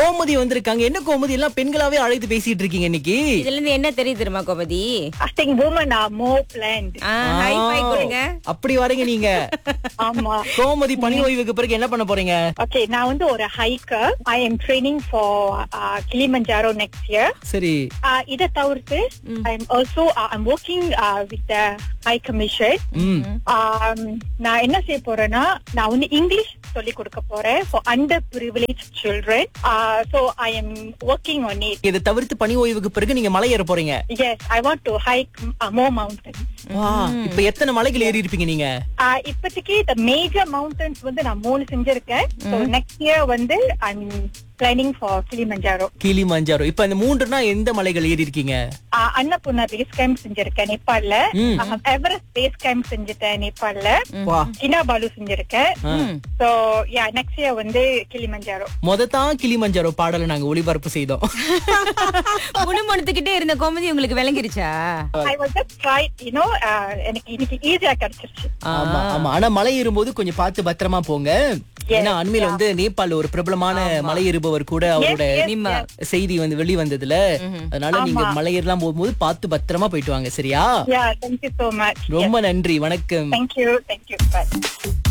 கோமதி வந்திருக்காங்க. என்ன கோமதி எல்லாம் பெண்களாவே அழைத்து பேசிட்டு இருக்கீங்க இன்னைக்கு? இதுல இருந்து என்ன தெரியுது தெரியுமா Gomathi? I think women are more planned. High five கொடுங்க. அப்படி வரீங்க நீங்க. ஆமா. கோமதி பணி ஓய்வுக்கு பிறகு என்ன பண்ண போறீங்க? Okay, நான் வந்து ஒரு hiker. I am training for Kilimanjaro next year. சரி. இத தவிர்த்து I'm working with the High Commission. நான் என்ன செய்ய போறேன்னா நான் வந்து இங்கிலீஷ் சொல்லி கொடுக்க போறேன் for underprivileged children. So I am working on it. இதை தவிர்த்து பணி ஓய்வுக்கு பிறகு நீங்க மலை ஏற போறீங்க? Yes, I want to hike more mountains. வா, இப்ப எத்தனை மலைகள் ஏறி இருப்பீங்க நீங்க? இப்போதைக்கு the major mountains வந்து நான் 3 செஞ்சிருக்கேன். So next year வந்து I'm planning for Kilimanjaro. Kilimanjaro. இப்ப இந்த 3னா எந்த மலைகள் ஏறி இருக்கீங்க? அன்னபூர்ணா பேஸ் கேம்ப் செஞ்சிருக்கேன் நேபாள்ல. எவரெஸ்ட் பேஸ் கேம்ப் செஞ்சுட்டேன் நேபாள்ல. கினாபாலு செஞ்சிருக்கேன். So yeah, next year வந்து Kilimanjaro. மொததான் கிளிமஞ்சாரோ பாடலை நாங்க ஒளிபரப்பு செய்தோம். முணுமுணுத்துக்கிட்டே இருந்த கோமதி உங்களுக்கு விளங்கிருச்சா? I was just tried, எனக்கு இன்னைக்கு ஈஸியா கிடைச்சிருச்சு. ஆமா ஆமா. ஆனா மலை ஏறும்போது கொஞ்சம் பார்த்து பத்திரமா போங்க. ஏன்னா அண்மையில வந்து நேபாள் ஒரு பிரபலமான மலை ஏறுபவர் கூட அவரோட செய்தி வந்து வெளிவந்ததுல, அதனால நீங்க மலை ஏறலாம் போகும்போது பார்த்து பத்திரமா போயிட்டு வாங்க. சரியா? Yeah, thank you so much. ரொம்ப நன்றி. வணக்கம். Thank you. Bye.